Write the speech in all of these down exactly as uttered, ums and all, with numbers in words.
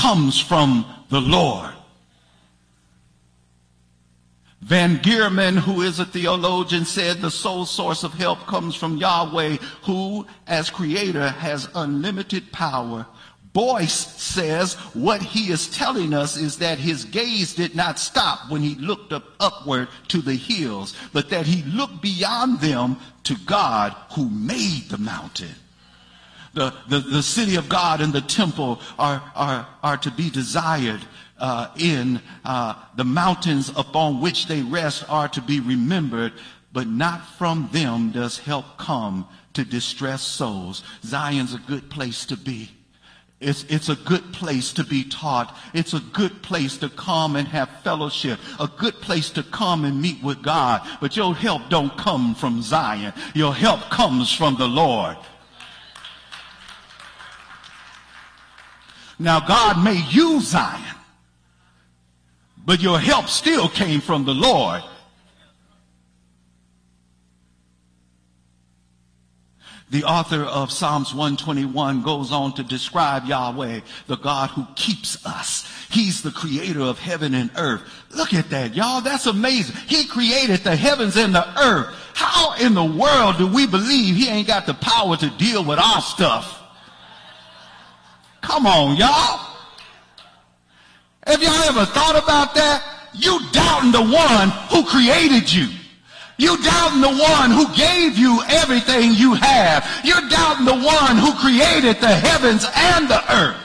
comes from the Lord. Van Gierman, who is a theologian, said the sole source of help comes from Yahweh, who, as creator, has unlimited power. Boyce says what he is telling us is that his gaze did not stop when he looked up upward to the hills, but that he looked beyond them to God who made the mountain. The, the, the city of God and the temple are, are, are to be desired. Uh, in uh, the mountains upon which they rest are to be remembered, but not from them does help come to distressed souls. Zion's a good place to be. It's, it's a good place to be taught. It's a good place to come and have fellowship. A good place to come and meet with God. But your help don't come from Zion. Your help comes from the Lord. Now, God may use Zion, but your help still came from the Lord. The author of Psalms one twenty-one goes on to describe Yahweh, the God who keeps us. He's the creator of heaven and earth. Look at that, y'all. That's amazing. He created the heavens and the earth. How in the world do we believe he ain't got the power to deal with our stuff? Come on, y'all. Have y'all ever thought about that? You doubting the one who created you. You doubting the one who gave you everything you have. You're doubting the one who created the heavens and the earth.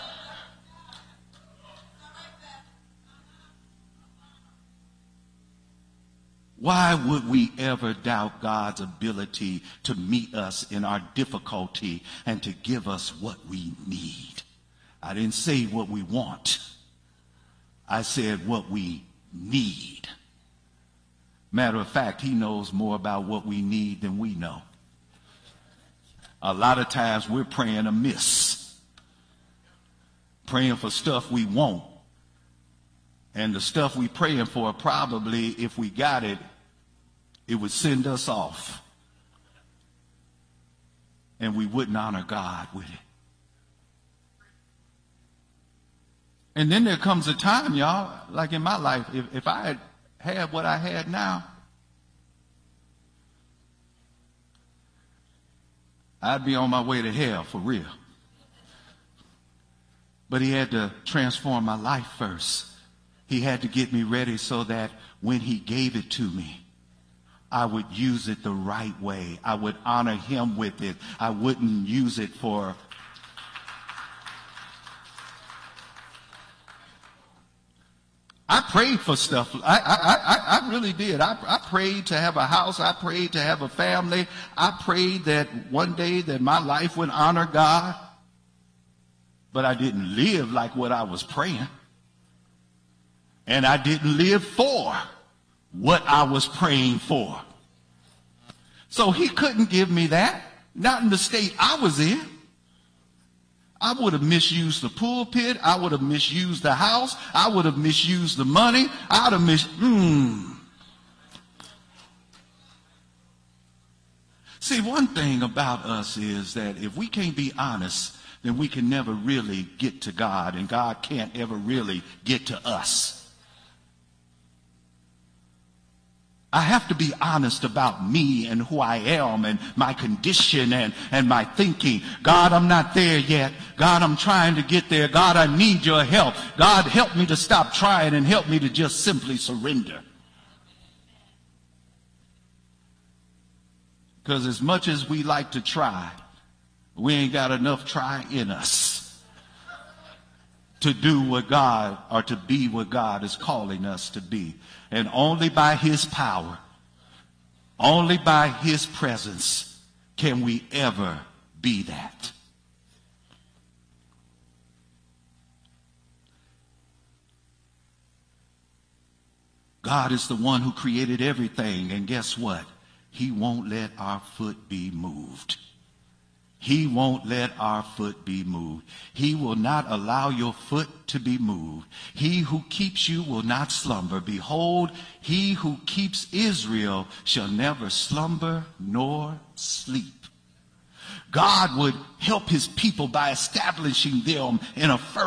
Why would we ever doubt God's ability to meet us in our difficulty and to give us what we need? I didn't say what we want. I said what we need. Matter of fact, he knows more about what we need than we know. A lot of times we're praying amiss, praying for stuff we want. And the stuff we praying for, probably, if we got it, it would send us off. And we wouldn't honor God with it. And then there comes a time, y'all, like in my life, if, if I had had what I had now, I'd be on my way to hell for real. But he had to transform my life first. He had to get me ready so that when he gave it to me, I would use it the right way. I would honor him with it. I wouldn't use it for I prayed for stuff. I, I, I, I really did. I, I prayed to have a house. I prayed to have a family. I prayed that one day that my life would honor God. But I didn't live like what I was praying. And I didn't live for what I was praying for. So he couldn't give me that. Not in the state I was in. I would have misused the pulpit. I would have misused the house. I would have misused the money. I would have mis... Hmm. See, one thing about us is that if we can't be honest, then we can never really get to God, and God can't ever really get to us. I have to be honest about me and who I am and my condition and, and my thinking. God, I'm not there yet. God, I'm trying to get there. God, I need your help. God, help me to stop trying and help me to just simply surrender. Because as much as we like to try, we ain't got enough try in us to do what God, or to be what God is calling us to be. And only by his power, only by his presence can we ever be that. God is the one who created everything, and guess what? He won't let our foot be moved. He won't let our foot be moved. He will not allow your foot to be moved. He who keeps you will not slumber. Behold, he who keeps Israel shall never slumber nor sleep. God would help his people by establishing them in a firm